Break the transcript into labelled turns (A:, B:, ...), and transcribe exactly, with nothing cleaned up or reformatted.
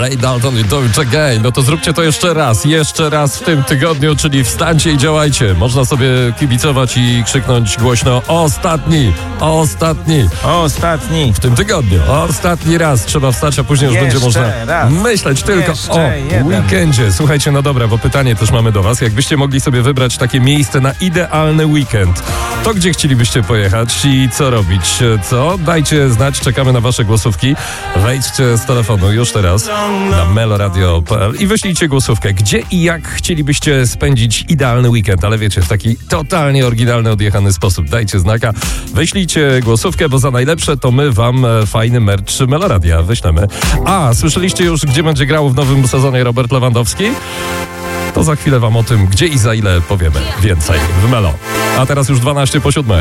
A: Ray Dalton i Do It Again. No to zróbcie to jeszcze raz, jeszcze raz w tym tygodniu, czyli wstańcie i działajcie. Można sobie kibicować i krzyknąć głośno ostatni, ostatni.
B: Ostatni.
A: W tym tygodniu, ostatni raz trzeba wstać, a później już
B: Jeszcze
A: będzie można
B: raz.
A: myśleć tylko
B: Jeszcze
A: o
B: jeden.
A: weekendzie. Słuchajcie, no dobra, bo pytanie też mamy do was. Jakbyście mogli sobie wybrać takie miejsce na idealny weekend, to gdzie chcielibyście pojechać i co robić? Co? Dajcie znać, czekamy na wasze głosówki. Wejdźcie z telefonu już teraz na meloradio kropka p l i wyślijcie głosówkę. Gdzie i jak chcielibyście spędzić idealny weekend, ale wiecie, w taki totalnie oryginalny, odjechany sposób. Dajcie znaka, wyślijcie głosówkę, bo za najlepsze to my wam fajny merch Meloradia wyślemy. A, słyszeliście już, gdzie będzie grał w nowym sezonie Robert Lewandowski? To za chwilę wam o tym, gdzie i za ile powiemy więcej w Melo. A teraz już dwanaście po siódmej.